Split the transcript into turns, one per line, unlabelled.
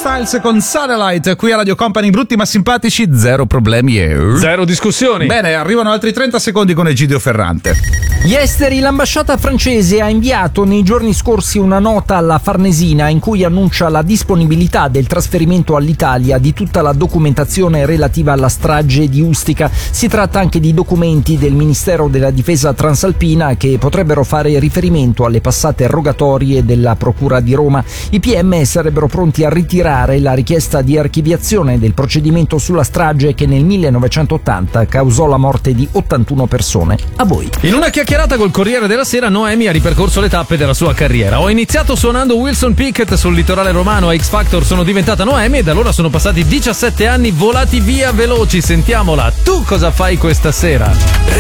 Styles con Satellite qui a Radio Company. Brutti ma simpatici, zero problemi e
zero discussioni.
Bene, arrivano altri 30 secondi con Egidio Ferrante.
Gli esteri, l'ambasciata francese ha inviato nei giorni scorsi una nota alla Farnesina in cui annuncia la disponibilità del trasferimento all'Italia di tutta la documentazione relativa alla strage di Ustica. Si tratta anche di documenti del Ministero della Difesa Transalpina che potrebbero fare riferimento alle passate rogatorie della Procura di Roma. I PM sarebbero pronti a ritirare la richiesta di archiviazione del procedimento sulla strage che nel 1980 causò la morte di 81 persone. A voi.
In una chiacchierata col Corriere della Sera, Noemi ha ripercorso le tappe della sua carriera. Ho iniziato suonando Wilson Pickett sul litorale romano, a X Factor sono diventata Noemi e da allora sono passati 17 anni volati via veloci. Sentiamola, tu cosa fai questa sera?